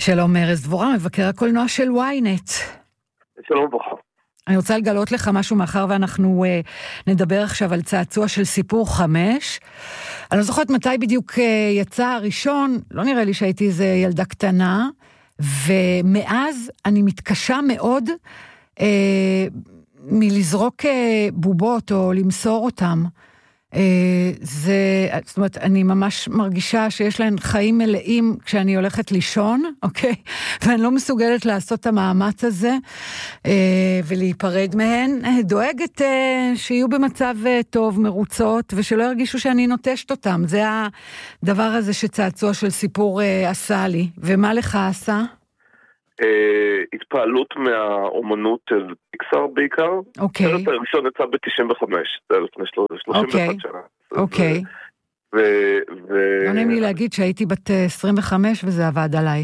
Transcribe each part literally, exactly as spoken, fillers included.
שלום ארז דבורה, מבקר הקולנוע של וויינט. שלום וברכה. אני רוצה לגלות לך משהו מאחר ואנחנו uh, נדבר עכשיו על צעצוע של סיפור חמש. אני לא זוכרת מתי בדיוק uh, יצא הראשון, לא נראה לי שהייתי איזה ילדה קטנה, ומאז אני מתקשה מאוד uh, מלזרוק uh, בובות או למסור אותם. זה, זאת אומרת, אני ממש מרגישה שיש להן חיים מלאים כשאני הולכת לישון, אוקיי? ואני לא מסוגלת לעשות את המאמץ הזה ולהיפרד מהן. דואגת שיהיו במצב טוב, מרוצות, ושלא ירגישו שאני נוטשת אותם. זה הדבר הזה שצעצוע של סיפור עשה לי. ומה לך עשה? התפעלות מהאומנות של פיקסאר בעיקר. אוקיי. הסרט הראשון יצא ב-תשעים וחמש, זה לפני שלושים ואחת שנה. אוקיי. לא נעים לי להגיד שהייתי בת עשרים וחמש וזה עבד עליי.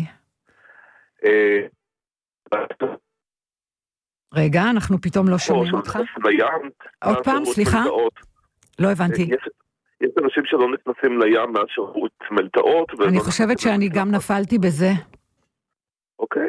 רגע, אנחנו פתאום לא שומעים אותך. עוד פעם, סליחה? לא הבנתי. יש אנשים שלא נכנסים לים מהשירות מלטעות. אני חושבת שאני גם נפלתי בזה. אוקיי.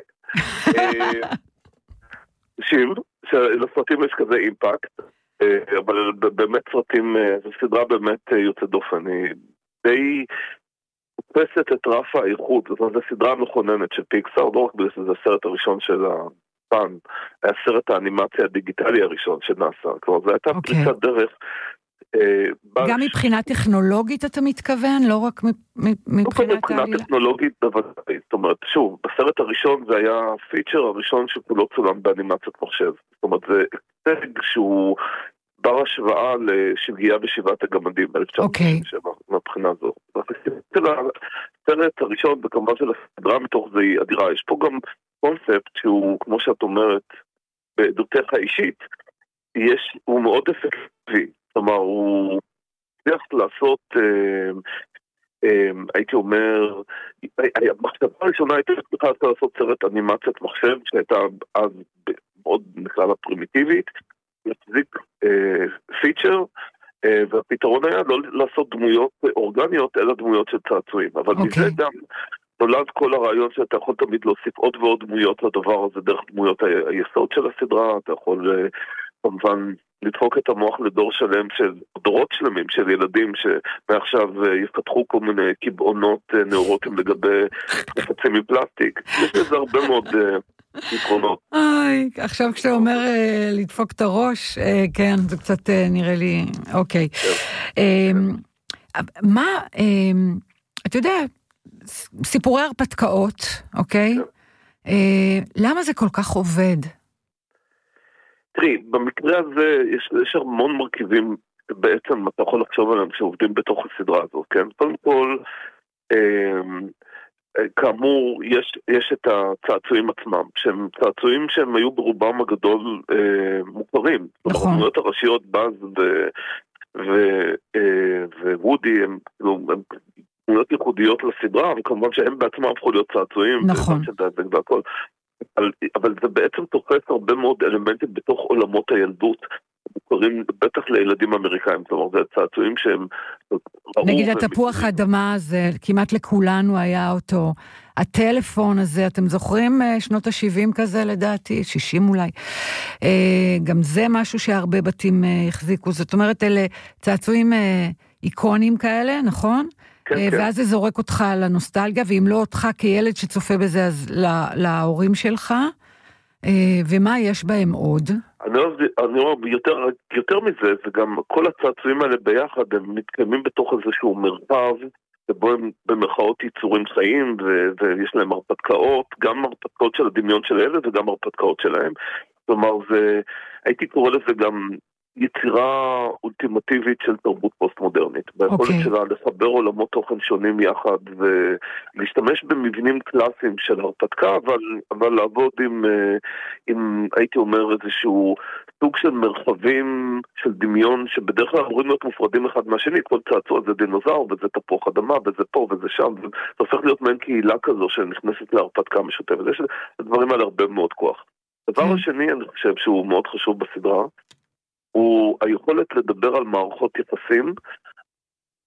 שיר, שלסרטים יש כזה אימפקט, אבל באמת סרטים, זו סדרה באמת יוצאת דופן, היא די תופסת את רף האיכות, זאת אומרת, זו סדרה מכוננת של פיקסאר, לא רק בגלל שזה הסרט הראשון של הפן, היה סרט האנימציה הדיגיטלי הראשון שנעשה, כלומר, זו הייתה פריצת דרך, גם מבחינה טכנולוגית אתה מתכוון, לא רק מבחינת... מבחינה טכנולוגית בוודאי, זאת אומרת, שוב, בסרט הראשון זה היה הפיצ'ר הראשון שכולו צולם באנימציות מחשב, זאת אומרת, זה הישג שהוא בר השוואה לשגיאה בשבעת הגמדים ב-אלף תשע מאות תשעים ושבע, מהבחינה הזו. הסרט הראשון, וכמובן של הסדרה מתוך זה היא אדירה, יש פה גם קונספט שהוא, כמו שאת אומרת, בעדותך האישית, יש, הוא מאוד אפקטיבי. כלומר, הוא צריך לעשות, אה, אה, הייתי אומר, המחשבה הראשונה הייתה צריכה לעשות סרט אנימציית מחשב, שהייתה אז מאוד נקרא לה פרימיטיבית, להחזיק אה, פיצ'ר, אה, והפתרון היה לא לעשות דמויות אורגניות, אלא דמויות של צעצועים. אבל okay. מזה גם נולד כל הרעיון שאתה יכול תמיד להוסיף עוד ועוד דמויות לדבר הזה, דרך דמויות ה- היסוד של הסדרה, אתה יכול אה, כמובן... לדפוק את המוח לדור שלם של דורות שלמים של ילדים שמעכשיו יפתחו כל מיני קבעונות נאורוטים לגבי חפצים מפלסטיק. יש לזה הרבה מאוד יתרונות. אוי, עכשיו כשאתה אומר לדפוק את הראש, כן, זה קצת נראה לי, אוקיי. מה, אתה יודע, סיפורי הרפתקאות, אוקיי? למה זה כל כך עובד? תראי, במקרה הזה יש, יש המון מרכיבים בעצם אתה יכול לחשוב עליהם שעובדים בתוך הסדרה הזאת, כן? קודם כל, אה, כאמור, יש, יש את הצעצועים עצמם, שהם צעצועים שהם היו ברובם הגדול אה, מוכרים. נכון. הדמויות הראשיות, באז ו, ו, אה, ווודי, הם, הם דמויות ייחודיות לסדרה, וכמובן שהם בעצמם הפכו להיות צעצועים. נכון. והכל. אבל, אבל זה בעצם תופס הרבה מאוד אלמנטים בתוך עולמות הילדות, מוכרים בטח לילדים אמריקאים, כלומר זה צעצועים שהם... נגיד התפוח האדמה הזה, כמעט לכולנו היה אותו, הטלפון הזה, אתם זוכרים שנות ה-שבעים כזה לדעתי, שישים אולי, גם זה משהו שהרבה בתים החזיקו, זאת אומרת אלה צעצועים איקונים כאלה, נכון? כן, ואז זה זורק אותך לנוסטלגיה, ואם לא אותך כילד שצופה בזה, אז להורים שלך, ומה יש בהם עוד? אני אומר, יותר, יותר מזה, זה גם כל הצעצועים האלה ביחד, הם מתקיימים בתוך איזשהו מרחב, שבו הם במרכאות יצורים חיים, ו- ויש להם הרפתקאות, גם הרפתקאות של הדמיון של הילד, וגם הרפתקאות שלהם. כלומר, זה, הייתי קורא לזה גם... יצירה אולטימטיבית של תרבות פוסט-מודרנית. ביכולת okay. שלה לחבר עולמות תוכן שונים יחד, ולהשתמש במבנים קלאסיים של הרפתקה, אבל, אבל לעבוד עם, עם, הייתי אומר, איזשהו סוג של מרחבים של דמיון, שבדרך כלל אמורים להיות מופרדים אחד מהשני, כל צעצוע זה דינוזאור, וזה תפוח אדמה, וזה פה וזה שם, וזה הופך להיות מעין קהילה כזו, שנכנסת להרפתקה משותפת. יש לדברים האלה הרבה מאוד כוח. הדבר okay. השני, אני חושב שהוא מאוד חשוב בסדרה, הוא היכולת לדבר על מערכות יחסים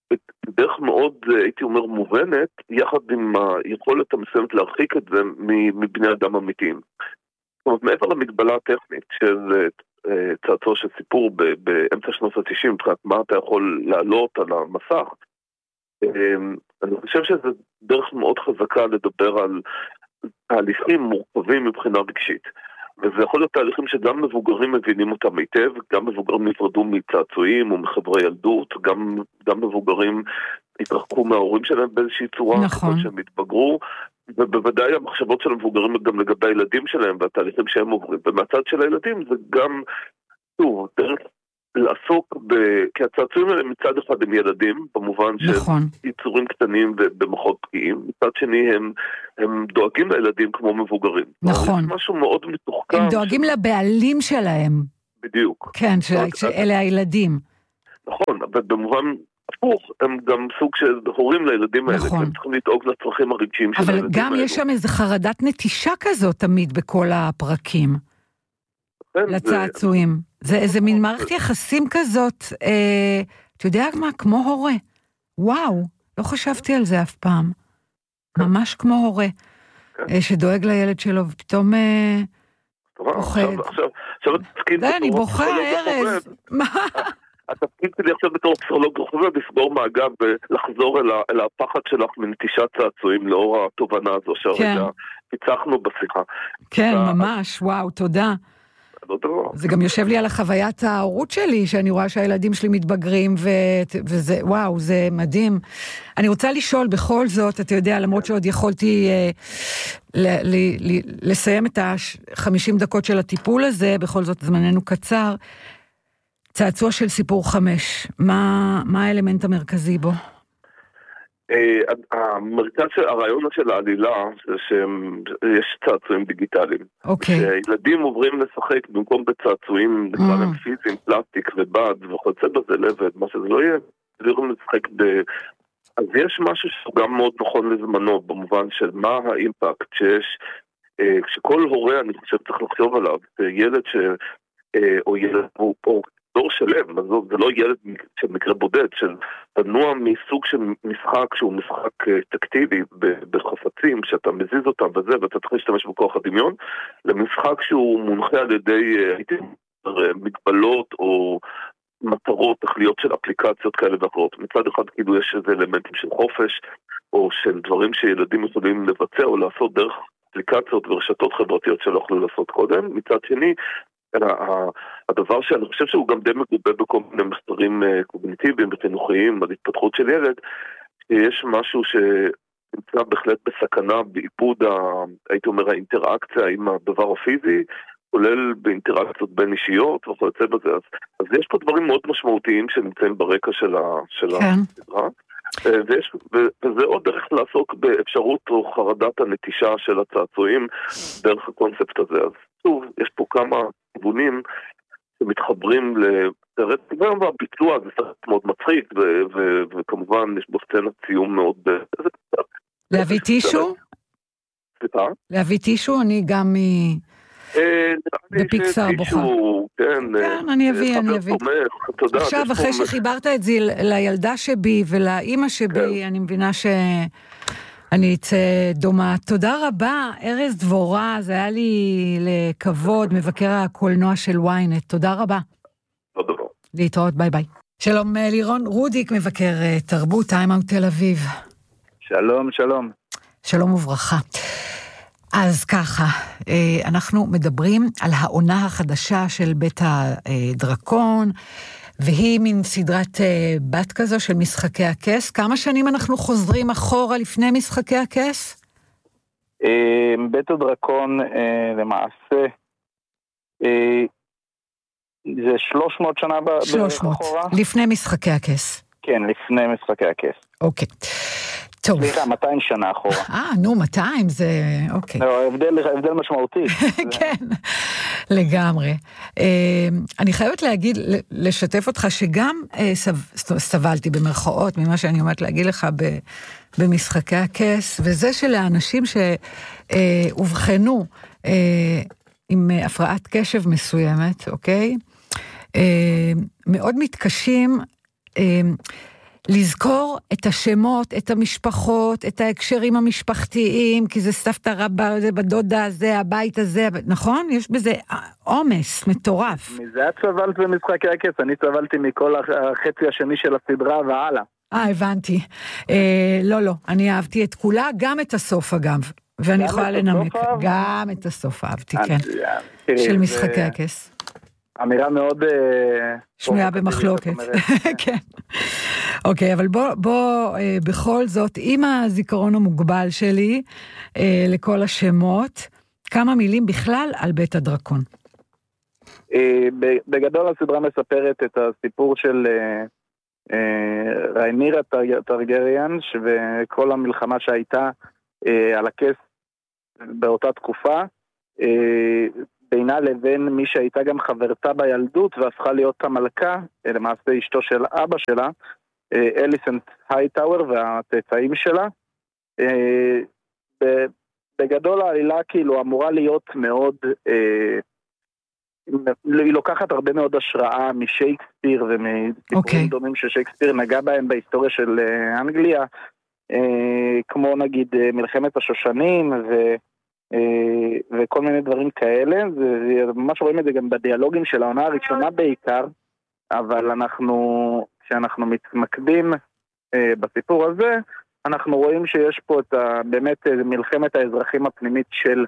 בדרך מאוד, הייתי אומר, מובנת, יחד עם היכולת המסוימת להרחיק את זה מבני אדם אמיתיים. זאת אומרת, מעבר למגבלה הטכנית של צעצוע של סיפור באמצע שנות ה-תשעים, מבחינת מה אתה יכול לעלות על המסך, אני חושב שזה דרך מאוד חזקה לדבר על תהליכים מורכבים מבחינה רגשית. וזה יכול להיות תהליכים שגם מבוגרים מבינים אותם היטב, גם מבוגרים נפרדו מצעצועים או מחברי ילדות, גם, גם מבוגרים התרחקו מההורים שלהם באיזושהי צורה, נכון. ככל שהם התבגרו, ובוודאי המחשבות של המבוגרים גם לגבי הילדים שלהם והתהליכים שהם עוברים. ומהצד של הילדים זה גם, טוב, דרך לעסוק ב... כי הצעצועים האלה מצד אחד הם ילדים, במובן נכון. של יצורים קטנים ובמוחות פגיעים, מצד שני הם, הם דואגים לילדים כמו מבוגרים. נכון. זה משהו מאוד מתוחכם. הם דואגים ש... לבעלים שלהם. בדיוק. כן, ש... שאלה הילדים. נכון, אבל במובן הפוך, הם גם סוג של הורים לילדים האלה, נכון. הם צריכים לדאוג לצרכים הרגשיים של אבל הילדים האלה. גם יש שם איזו חרדת נטישה כזאת תמיד בכל הפרקים. לצעצועים. זה איזה מין מערכת יחסים כזאת, אה, אתה יודע מה? כמו הורה. וואו, לא חשבתי על זה אף פעם. ממש כמו הורה, אה, שדואג לילד שלו, ופתאום אה, פוחד. עכשיו, עכשיו התפקיד... די, אני בוכה, ארז. מה? התפקיד שלי עכשיו בתור פסיכולוג רוחבי, לסגור מעגל ולחזור אל, אל הפחד שלך מנטישת צעצועים לאור התובנה הזו, שהרגע פיצחנו בשיחה. כן, ממש, וואו, תודה. זה גם יושב לי על החוויית ההורות שלי, שאני רואה שהילדים שלי מתבגרים, וזה, וואו, זה מדהים. אני רוצה לשאול בכל זאת, אתה יודע, למרות שעוד יכולתי לסיים את ה-חמישים דקות של הטיפול הזה, בכל זאת זמננו קצר, צעצוע של סיפור חמש, מה האלמנט המרכזי בו? המרכז של הרעיון של העלילה זה שיש צעצועים דיגיטליים. אוקיי. שילדים עוברים לשחק במקום בצעצועים, נקרא להם פיזיים, פלסטיק ובד וחוצה בזה לבד, מה שזה לא יהיה, עוברים לשחק ב... אז יש משהו שהוא גם מאוד נכון לזמנו, במובן של מה האימפקט שיש, כשכל הורה אני חושב צריך לחשוב עליו, ילד ש... או ילד, או דור שלם, זה לא ילד של מקרה בודד, של תנוע מסוג של משחק שהוא משחק טקטיבי בחפצים, שאתה מזיז אותם וזה, ואתה צריך להשתמש בכוח הדמיון, למשחק שהוא מונחה על ידי מגבלות או מטרות, תכליות של אפליקציות כאלה ואחרות. מצד אחד כאילו יש איזה אלמנטים של חופש, או של דברים שילדים יכולים לבצע או לעשות דרך אפליקציות ורשתות חברתיות שלא יכולו לעשות קודם. מצד שני, הדבר שאני חושב שהוא גם די מגובה בכל מיני מחקרים קוגניטיביים וחינוכיים על התפתחות של ילד, יש משהו שנמצא בהחלט בסכנה בעיבוד, הייתי אומר, האינטראקציה עם הדבר הפיזי, כולל באינטראקציות בין אישיות וכיוצא בזה. אז, אז יש פה דברים מאוד משמעותיים שנמצאים ברקע של הסדרה. ויש, וזה עוד דרך לעסוק באפשרות או חרדת הנטישה של הצעצועים דרך הקונספט הזה. אז שוב, יש פה כמה כיוונים שמתחברים לסרט, וגם הביצוע זה סרט מאוד מצחיק, וכמובן יש בו סצנת סיום מאוד... להביא טישו? סליחה? להביא טישו? אני גם בפיקסר בוכה. כן, אני אביא, אני אביא. עכשיו, אחרי שחיברת את זה לילדה שבי ולאמא שבי, אני מבינה ש... אני אצא דומה. תודה רבה, ארז דבורה, זה היה לי לכבוד, מבקר הקולנוע של וויינט. תודה רבה. תודה רבה. להתראות, ביי ביי. שלום לירון רודיק, מבקר תרבות, טיים-אאוט תל אביב. שלום, שלום. שלום וברכה. אז ככה, אנחנו מדברים על העונה החדשה של בית הדרקון, והיא מין סדרת בת כזו של משחקי הכס. כמה שנים אנחנו חוזרים אחורה לפני משחקי הכס? בית הדרקון למעשה זה שלוש מאות שנה אחורה. שלוש מאות, לפני משחקי הכס. כן, לפני משחקי הכס. אוקיי. טוב. סליחה, מאתיים שנה אחורה. אה, נו, מאתיים זה, אוקיי. לא, הבדל, הבדל משמעותי. כן, לגמרי. אני חייבת להגיד, לשתף אותך שגם סבלתי במרכאות, ממה שאני אומרת להגיד לך במשחקי הכס, וזה שלאנשים שהובחנו עם הפרעת קשב מסוימת, אוקיי? מאוד מתקשים לזכור את השמות, את המשפחות, את ההקשרים המשפחתיים, כי זה סבתא רבא, זה בדודה, זה הבית הזה, נכון? יש בזה עומס מטורף. מזה את סבלת במשחקי הכס, אני סבלתי מכל החצי השני של הסדרה והלאה. אה, הבנתי. אה, לא, לא, אני אהבתי את כולה, גם את הסוף אגב, ואני יכולה לנמק. גם את הסוף אהבתי, כן. של משחקי הכס. אמירה מאוד... שנויה במחלוקת. כן. אוקיי, אבל בוא, בוא בכל זאת, עם הזיכרון המוגבל שלי, לכל השמות, כמה מילים בכלל על בית הדרקון. בגדול הסדרה מספרת את הסיפור של ריינירה טרגריאן, וכל המלחמה שהייתה על הכס באותה תקופה, בינה לבין מי שהייתה גם חברתה בילדות והפכה להיות המלכה, למעשה אשתו של אבא שלה, אליסנט הייטאוור והצאצאים שלה. בגדול העלילה כאילו אמורה להיות מאוד, היא לוקחת הרבה מאוד השראה משייקספיר ומסיפורים דומים ששייקספיר נגע בהם בהיסטוריה של אנגליה, כמו נגיד מלחמת השושנים ו... וכל מיני דברים כאלה, וממש רואים את זה גם בדיאלוגים של העונה הראשונה בעיקר, אבל אנחנו, כשאנחנו מתמקדים בסיפור הזה, אנחנו רואים שיש פה את ה, באמת מלחמת האזרחים הפנימית של,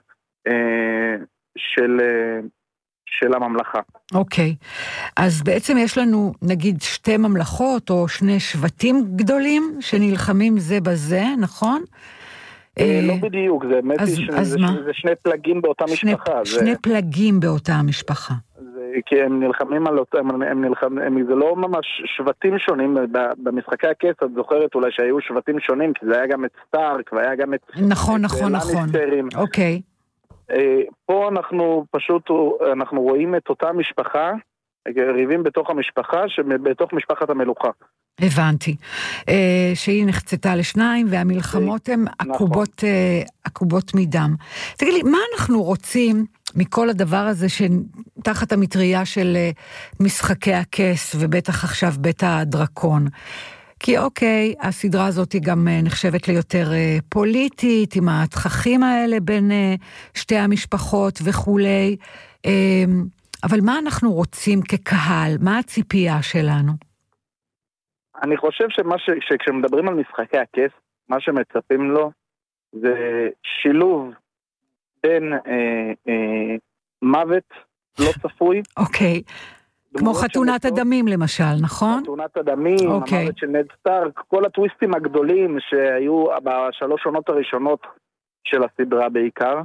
של, של הממלכה. אוקיי, אז בעצם יש לנו נגיד שתי ממלכות או שני שבטים גדולים שנלחמים זה בזה, נכון? לא בדיוק, זה שני פלגים באותה משפחה. שני פלגים באותה משפחה. כי הם נלחמים על אותם, זה לא ממש שבטים שונים, במשחקי הכס את זוכרת אולי שהיו שבטים שונים, כי זה היה גם את סטארק, והיה גם את... נכון, נכון, נכון. אוקיי. פה אנחנו פשוט, אנחנו רואים את אותה משפחה, ריבים בתוך המשפחה, בתוך משפחת המלוכה. הבנתי. שהיא נחצתה לשניים, והמלחמות הן עקובות, עקובות מדם. תגיד לי, מה אנחנו רוצים מכל הדבר הזה שתחת המטריה של משחקי הכס, ובטח עכשיו בית הדרקון? כי אוקיי, הסדרה הזאת היא גם נחשבת ליותר פוליטית, עם התככים האלה בין שתי המשפחות וכולי. אבל מה אנחנו רוצים כקהל? מה הציפייה שלנו? אני חושב שמה ש... שכשמדברים על משחקי הכס, מה שמצפים לו זה שילוב בין אה, אה, מוות לא צפוי. אוקיי. כמו חתונת הדמים למשל, נכון? חתונת הדמים, okay. המוות של נד סטארק, כל הטוויסטים הגדולים שהיו בשלוש עונות הראשונות של הסדרה בעיקר.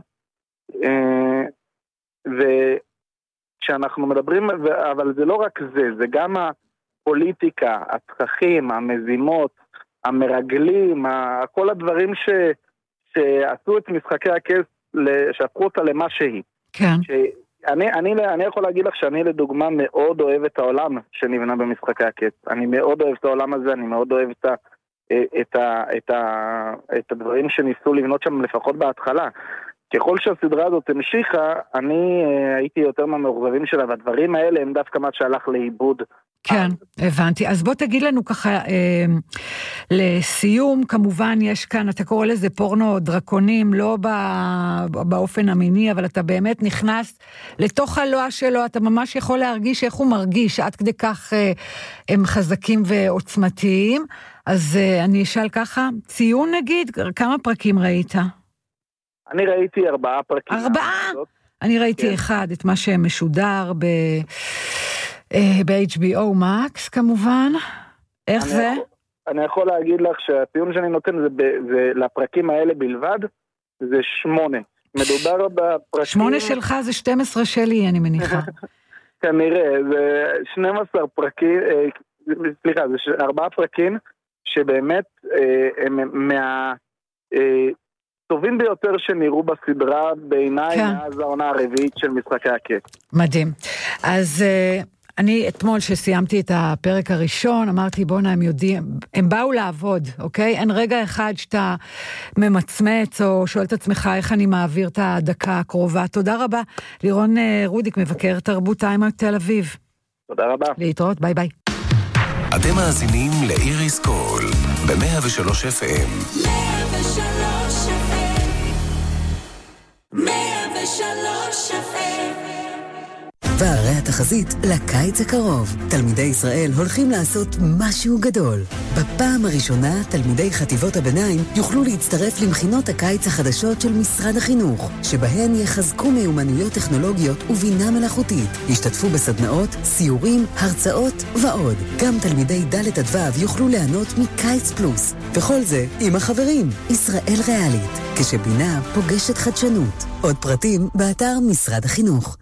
וכשאנחנו מדברים, אבל זה לא רק זה, זה גם הפוליטיקה, התככים, המזימות, המרגלים, כל הדברים ש... שעשו את משחקי הכס, שהפכו אותה למה שהיא. כן. ש... אני, אני, אני יכול להגיד לך שאני לדוגמה מאוד אוהב את העולם שנבנה במשחקי הכס. אני מאוד אוהב את העולם הזה, אני מאוד אוהב את, ה, את, ה, את, ה, את הדברים שניסו לבנות שם לפחות בהתחלה. ככל שהסדרה הזאת המשיכה, אני הייתי יותר מהמאוכזבים שלה, והדברים האלה הם דווקא מה שהלך לאיבוד. כן, הבנתי. אז בוא תגיד לנו ככה, אה, לסיום, כמובן יש כאן, אתה קורא לזה פורנו דרקונים, לא באופן המיני, אבל אתה באמת נכנס לתוך הלוע שלו, אתה ממש יכול להרגיש איך הוא מרגיש, עד כדי כך אה, הם חזקים ועוצמתיים. אז אה, אני אשאל ככה, ציון נגיד, כמה פרקים ראית? אני ראיתי ארבעה פרקים. ארבעה? אני ראיתי כן. אחד, את מה שמשודר ב... ב-אייץ' בי או Max כמובן. איך זה? יכול, אני יכול להגיד לך שהטיעון שאני נותן זה, ב, זה לפרקים האלה בלבד, זה שמונה. מדובר בפרקים... שמונה שלך זה שתים עשרה שלי, אני מניחה. כנראה, זה שנים עשר פרקים, סליחה, זה ארבעה פרקים, שבאמת הם מה... טובים ביותר שנראו בסדרה בעיניי כן. מאז העונה הרביעית של משחקי הכס. מדהים. אז uh, אני אתמול שסיימתי את הפרק הראשון, אמרתי בונה הם יודעים, הם באו לעבוד, אוקיי? אין רגע אחד שאתה ממצמץ או שואל את עצמך איך אני מעביר את הדקה הקרובה. תודה רבה. לירון uh, רודיק, מבקר תרבות טיימאוט תל אביב. תודה רבה. להתראות, ביי ביי. אתם מאזינים לאיריס קול ב-מאה ושלוש אף אם. מאה ושלוש אף אם. מאה ושלוש אף אם. והרי התחזית לקיץ הקרוב. תלמידי ישראל הולכים לעשות משהו גדול. בפעם הראשונה, תלמידי חטיבות הביניים יוכלו להצטרף למכינות הקיץ החדשות של משרד החינוך, שבהן יחזקו מיומנויות טכנולוגיות ובינה מלאכותית. ישתתפו בסדנאות, סיורים, הרצאות ועוד. גם תלמידי ד' עד ו' יוכלו ליהנות מקיץ פלוס. וכל זה עם החברים. ישראל ריאלית, כשבינה פוגשת חדשנות. עוד פרטים באתר משרד החינוך.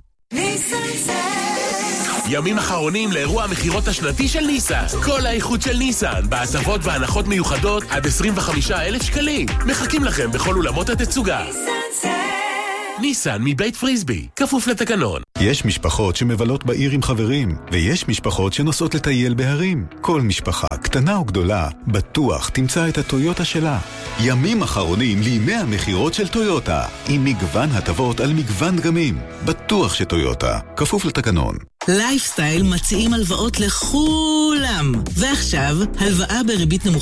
ימים אחרונים לאירוע המחירות השנתי של ניסן. כל האיכות של ניסן, בהטבות והנחות מיוחדות עד עשרים וחמישה אלף שקלים. מחכים לכם בכל אולמות התצוגה. ניסן מבית פריסבי, כפוף לתקנון. יש משפחות שמבלות בעיר עם חברים, ויש משפחות שנוסעות לטייל בהרים. כל משפחה, קטנה או גדולה, בטוח תמצא את הטויוטה שלה. ימים אחרונים לימי המחירות של טויוטה, עם מגוון הטבות על מגוון דגמים. בטוח שטויוטה, כפוף לתקנון. לייפסטייל מציעים הלוואות לכולם. ועכשיו, הלוואה בריבית נמוכה